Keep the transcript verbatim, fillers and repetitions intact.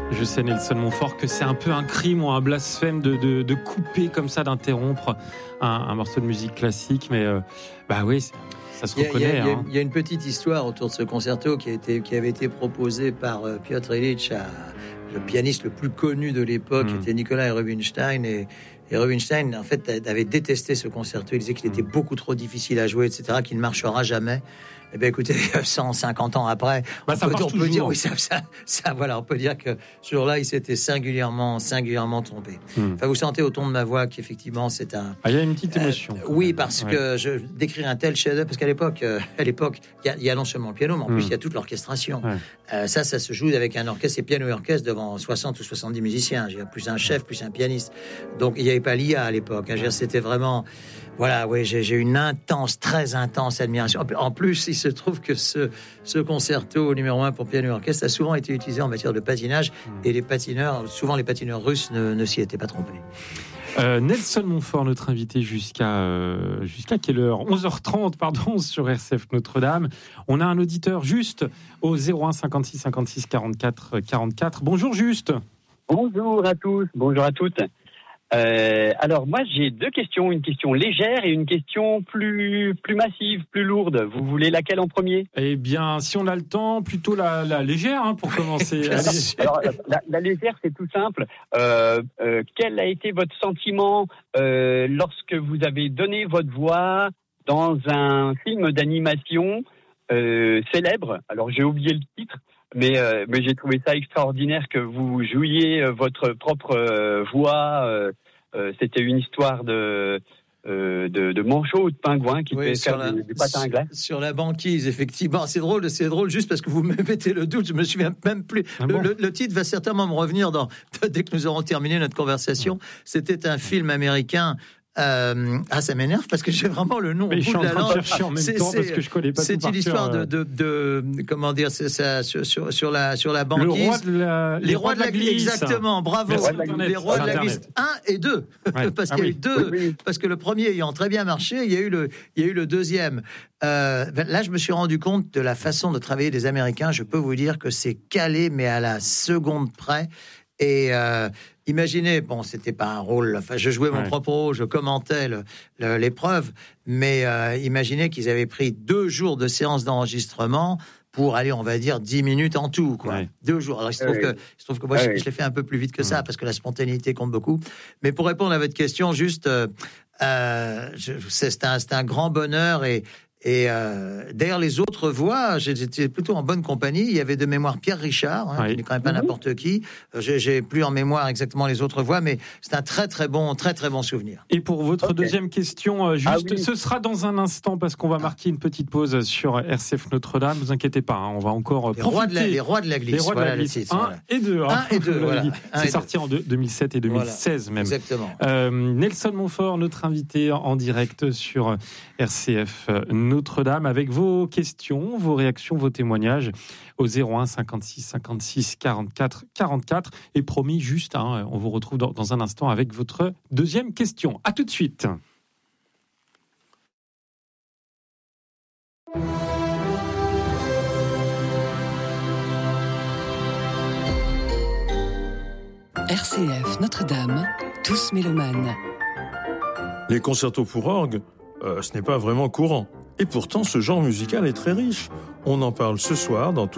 Je sais, Nelson Montfort, que c'est un peu un crime ou un blasphème de, de, de couper comme ça, d'interrompre un, un morceau de musique classique, mais euh, bah oui, ça se reconnaît. Il y, a, il, y a, hein. il y a une petite histoire autour de ce concerto qui, a été, qui avait été proposé par euh, Piotr Ilyich, à, le pianiste le plus connu de l'époque, mmh. était Nikolai Rubinstein, et, et Rubinstein, en fait, avait détesté ce concerto. Il disait qu'il était beaucoup trop difficile à jouer, et cetera, qu'il ne marchera jamais. Eh bien, écoutez, cent cinquante ans après, bah, on, ça peut, on peut dire, oui, ça, ça, ça, voilà, on peut dire que ce jour-là, il s'était singulièrement, singulièrement trompé. Hmm. Enfin, vous sentez au ton de ma voix qu'effectivement, c'est un. Ah, il y a une petite émotion. Euh, oui, parce ouais. que je décrire un tel chef-d'œuvre, parce qu'à l'époque, euh, à l'époque, il y, y a non seulement le piano, mais en hmm. plus, il y a toute l'orchestration. Ouais. Euh, ça, ça se joue avec un orchestre, c'est piano et orchestre devant soixante ou soixante-dix musiciens. J'ai plus un chef, plus un pianiste. Donc, il n'y avait pas l'I A à l'époque. Hein, ouais. C'était vraiment. Voilà, oui, j'ai, j'ai une intense, très intense admiration. En plus, il se trouve que ce, ce concerto numéro un pour piano et orchestre a souvent été utilisé en matière de patinage, mmh. et les patineurs, souvent les patineurs russes, ne, ne s'y étaient pas trompés. Euh, Nelson Montfort, notre invité jusqu'à euh, jusqu'à quelle heure ? onze heures trente, pardon, sur R C F Notre-Dame. On a un auditeur juste au zéro un cinquante-six cinquante-six quarante-quatre quarante-quatre. Bonjour Juste. Bonjour à tous, bonjour à toutes. Euh, alors moi j'ai deux questions, une question légère et une question plus plus massive, plus lourde. Vous voulez laquelle en premier ? Eh bien, si on a le temps, plutôt la, la légère hein, pour commencer. Alors la, la légère c'est tout simple. Euh, euh, quel a été votre sentiment euh, lorsque vous avez donné votre voix dans un film d'animation euh, célèbre ? Alors j'ai oublié le titre. Mais, euh, mais j'ai trouvé ça extraordinaire que vous jouiez euh, votre propre euh, voix. Euh, euh, c'était une histoire de, euh, de, de manchot ou de pingouin qui oui, fait faire la, du, du patin à glace. Sur la banquise, effectivement. C'est drôle, c'est drôle juste parce que vous me mettez le doute. Je me souviens même plus. Ah bon le, le, le titre va certainement me revenir dans, dès que nous aurons terminé notre conversation. Ouais. C'était un film américain. Euh, ah, ça m'énerve parce que j'ai vraiment le nom. Mais au je bout suis de la en train langue. de chercher en même c'est, temps c'est, parce que je connais pas c'est tout par une histoire cœur. de, de, de, comment dire, c'est ça sur, sur, sur la sur la banquise. Le roi de la, les, les rois de la glisse. Exactement, bravo. Les rois de la glisse, les rois de la glisse un et deux, ouais. parce qu'il ah, y a oui. eu deux, oui, oui. parce que le premier ayant très bien marché, il y a eu le il y a eu le deuxième. Euh, là, je me suis rendu compte de la façon de travailler des Américains. Je peux vous dire que c'est calé, mais à la seconde près. Et euh, imaginez, bon, c'était pas un rôle. Enfin, je jouais mon ouais. propre rôle, je commentais le, le, l'épreuve, mais euh, imaginez qu'ils avaient pris deux jours de séance d'enregistrement pour aller, on va dire, dix minutes en tout, quoi. Ouais. Deux jours. Alors, il se trouve ouais. que, il se trouve que moi, ouais. je, je l'ai fait un peu plus vite que ça, parce que la spontanéité compte beaucoup. Mais pour répondre à votre question, juste, euh, euh, je, c'est, c'est, un, c'est un grand bonheur et Et euh, d'ailleurs, les autres voix, j'étais plutôt en bonne compagnie. Il y avait de mémoire Pierre Richard, hein, oui. qui n'est quand même pas mmh. n'importe qui. J'ai, j'ai plus en mémoire exactement les autres voix, mais c'est un très très bon, très très bon souvenir. Et pour votre okay. deuxième question, juste, ah oui. ce sera dans un instant parce qu'on va marquer une petite pause sur R C F Notre-Dame. Ne vous inquiétez pas, hein, on va encore les profiter. Rois de la, les rois de la glisse. Les rois de voilà, la glisse. Un voilà. et deux. Un hein, et deux. Voilà. Un c'est et sorti deux. En deux mille sept et deux mille seize voilà. même. Exactement. Euh, Nelson Montfort, notre invité en direct sur R C F Notre-Dame, avec vos questions, vos réactions, vos témoignages au zéro un cinquante-six cinquante-six quarante-quatre quarante-quatre. Et promis, juste, hein, on vous retrouve dans, dans un instant avec votre deuxième question. À tout de suite. R C F Notre-Dame, tous mélomanes. Les concertos pour orgue, euh, ce n'est pas vraiment courant. Et pourtant, ce genre musical est très riche. On en parle ce soir dans